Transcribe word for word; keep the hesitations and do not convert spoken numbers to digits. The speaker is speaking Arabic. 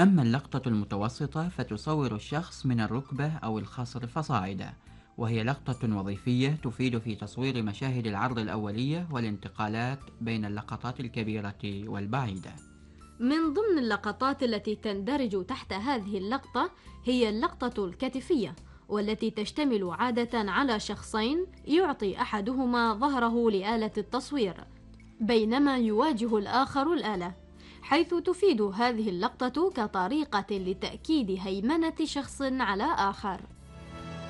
أما اللقطة المتوسطة فتصور الشخص من الركبة أو الخصر فصاعدا، وهي لقطة وظيفية تفيد في تصوير مشاهد العرض الأولية والانتقالات بين اللقطات الكبيرة والبعيدة. من ضمن اللقطات التي تندرج تحت هذه اللقطة هي اللقطة الكتفية، والتي تشتمل عادة على شخصين يعطي أحدهما ظهره لآلة التصوير بينما يواجه الآخر الآلة، حيث تفيد هذه اللقطة كطريقة لتأكيد هيمنة شخص على آخر.